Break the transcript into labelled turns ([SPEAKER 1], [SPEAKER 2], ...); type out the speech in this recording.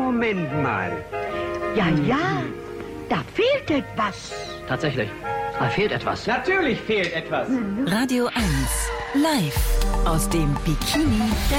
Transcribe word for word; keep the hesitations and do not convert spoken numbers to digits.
[SPEAKER 1] Moment mal.
[SPEAKER 2] Ja, ja, da fehlt etwas.
[SPEAKER 3] Tatsächlich, da fehlt etwas.
[SPEAKER 1] Natürlich fehlt etwas.
[SPEAKER 4] Radio eins, live aus dem Bikini der